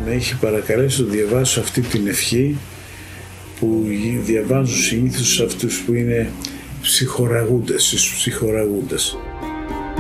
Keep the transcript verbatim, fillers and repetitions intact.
με έχει παρακαλέσει να διαβάσω αυτή την ευχή που διαβάζουν συνήθως αυτούς που είναι ψυχοραγούντες, στους ψυχοραγούντες.